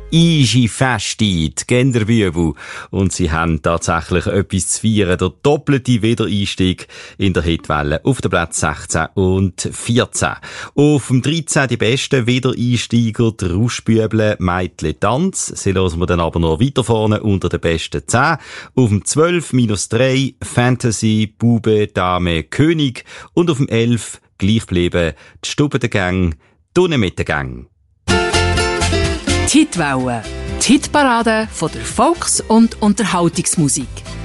Igi Festi, die Genderbübel. Und sie haben tatsächlich etwas zu feiern. Der doppelte Wiedereinstieg in der Hitwelle auf den Platz 16 und 14. Auf dem 13 die besten Wiedereinsteiger, die Rauschbüble Meitli Tanz. Sie hören wir dann aber noch weiter vorne unter den besten 10. Auf dem 12 -3 Fantasy, Bube, Dame, König. Und auf dem 11 gleich bleiben die Stube der Gang, Dunne mit der Gang. Die Hitwelle, die Hitparade von der Volks- und Unterhaltungsmusik.